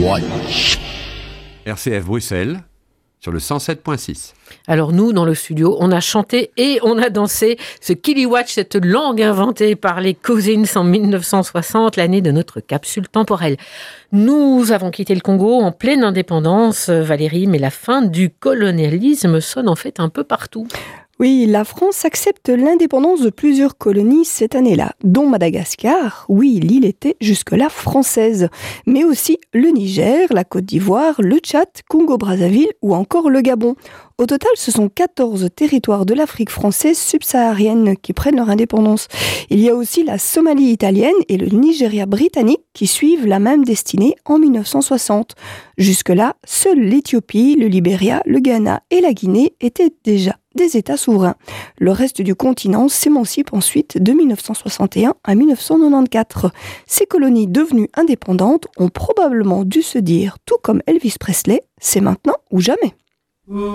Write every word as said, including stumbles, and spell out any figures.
Watch. R C F Bruxelles, sur le cent sept virgule six. Alors nous, dans le studio, on a chanté et on a dansé ce Kiliwatch, cette langue inventée par les Cousins en dix-neuf cent soixante, l'année de notre capsule temporelle. Nous avons quitté le Congo en pleine indépendance, Valérie, mais la fin du colonialisme sonne en fait un peu partout. Oui, la France accepte l'indépendance de plusieurs colonies cette année-là, dont Madagascar. Oui, l'île était jusque-là française. Mais aussi le Niger, la Côte d'Ivoire, le Tchad, Congo-Brazzaville ou encore le Gabon. Au total, ce sont quatorze territoires de l'Afrique française subsaharienne qui prennent leur indépendance. Il y a aussi la Somalie italienne et le Nigeria britannique qui suivent la même destinée en dix-neuf cent soixante. Jusque-là, seuls l'Éthiopie, le Libéria, le Ghana et la Guinée étaient déjà des États souverains. Le reste du continent s'émancipe ensuite de dix-neuf cent soixante et un à dix-neuf cent quatre-vingt-quatorze. Ces colonies devenues indépendantes ont probablement dû se dire, tout comme Elvis Presley, c'est maintenant ou jamais.